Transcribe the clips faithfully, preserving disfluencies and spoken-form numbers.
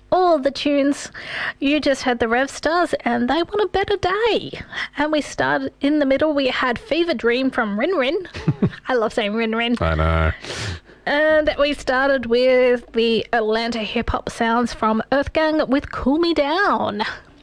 all the tunes. You just had the Rev Stars, and they want a better day. And we started in the middle. We had Fever Dream from Rin Rin. I love saying Rin Rin. I know. And we started with the Atlanta hip hop sounds from Earthgang with Cool Me Down.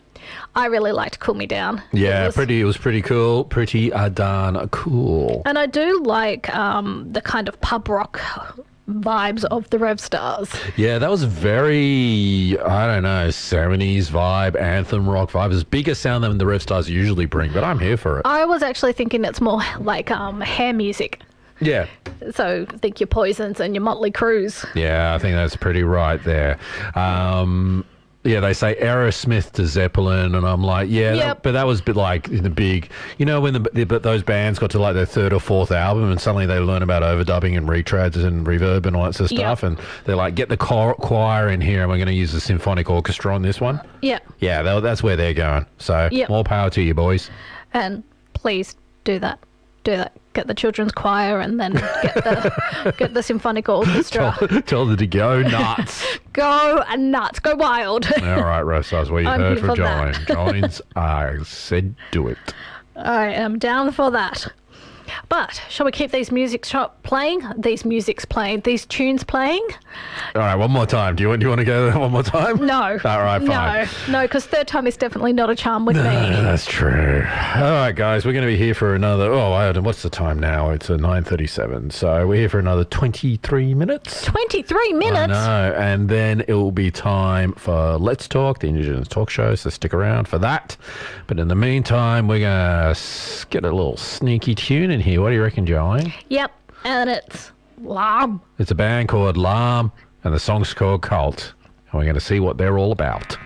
I really liked Cool Me Down. Yeah, it was, pretty. It was pretty cool. Pretty uh, darn cool. And I do like um, the kind of pub rock vibes of the Rev Stars. Yeah, that was very, I don't know, seventies vibe, anthem rock vibe. It's bigger sound than the Rev Stars usually bring, but I'm here for it. I was actually thinking it's more like um, hair music. Yeah. So think your Poisons and your Motley Crues. Yeah, I think that's pretty right there. Um, yeah, they say Aerosmith to Zeppelin, and I'm like, yeah, Yep. that, but that was a bit like in the big, you know, when the, the but those bands got to like their third or fourth album, and suddenly they learn about overdubbing and retreads and reverb and all that sort of Yep. stuff, and they're like, get the chor- choir in here, and we're going to use the symphonic orchestra on this one. Yeah. Yeah, that, that's where they're going. So Yep. more power to you, boys. And please do that. Do that. Get the children's choir and then get the get the symphonic orchestra. Tell, tell them to go nuts. Go nuts. Go wild. All right, Russ, that's what you I'm heard here from for Jolene. that. Jolene's I said do it. I am down for that. But shall we keep these music shop playing? These musics playing? These tunes playing? All right, one more time. Do you want? Do you want to go there one more time? No. All right, fine. No, no, because third time is definitely not a charm with me. That's true. All right, guys, we're going to be here for another. Oh, I don't, what's the time now? It's a nine thirty-seven. So we're here for another twenty-three minutes. twenty-three I minutes? know, and then it will be time for Let's Talk, the Indigenous talk show. So stick around for that. But in the meantime, we're going to get a little sneaky tune in here. What do you reckon, Jolene? Yep, and it's Lam. It's a band called Lam, and the song's called Cult. And we're going to see what they're all about.